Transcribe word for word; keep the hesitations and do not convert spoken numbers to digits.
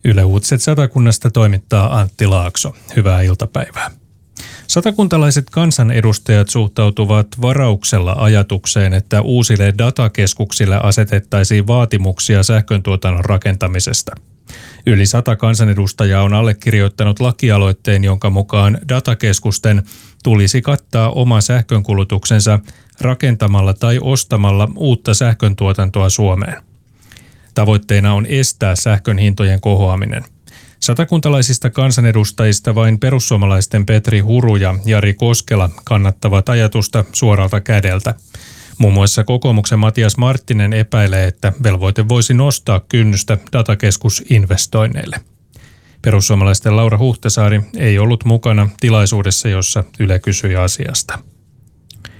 Yle Uutiset Satakunnasta toimittaa Antti Laakso. Hyvää iltapäivää. Satakuntalaiset kansanedustajat suhtautuvat varauksella ajatukseen, että uusille datakeskuksille asetettaisiin vaatimuksia sähköntuotannon rakentamisesta. Yli sata kansanedustajaa on allekirjoittanut lakialoitteen, jonka mukaan datakeskusten tulisi kattaa oma sähkönkulutuksensa rakentamalla tai ostamalla uutta sähköntuotantoa Suomeen. Tavoitteena on estää sähkön hintojen kohoaminen. Satakuntalaisista kansanedustajista vain perussuomalaisten Petri Huru ja Jari Koskela kannattavat ajatusta suoralta kädeltä. Muun muassa kokoomuksen Matias Marttinen epäilee, että velvoite voisi nostaa kynnystä datakeskusinvestoinneille. Perussuomalaisten Laura Huhtasaari ei ollut mukana tilaisuudessa, jossa Yle kysyi asiasta.